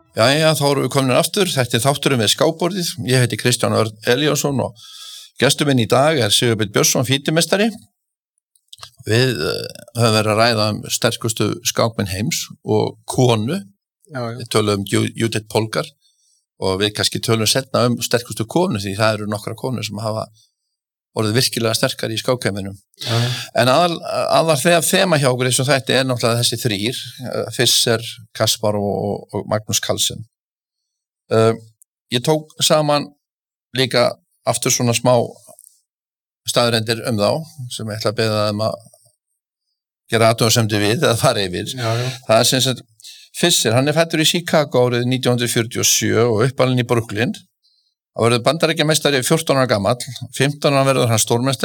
Jæja, þá erum við komin aftur. Þetta þátturinn við skákborðið. Ég heiti Kristján Örn Elíasson og gestur minn í dag Sigurbjörn Björnsson, fítimestari. Við höfum verið að ræða sterkustu skákmenn heims og konu. Við tölum Judith Polgar og við kannski tölum seinna sterkustu konu því það eru nokkra konur sem hafa orðið virkilega sterkar í skákheiminum. En aðal þema hjá okkur eins og þetta náttúrulega þessi þrír, Fischer, Kasparov og Magnús Carlsen. Ég tók saman líka aftur svona smá staðrendir þá, sem ég ætla að beða þeim að gera athugasemdir við eða fara yfir. Það sem sagt, Fischer, hann fæddur í Chicago árið 1947 og uppalinn í Brooklyn. Hann verður Bandaríkjameistari 14 ára gamall, 15 ára verður hann stórmeistari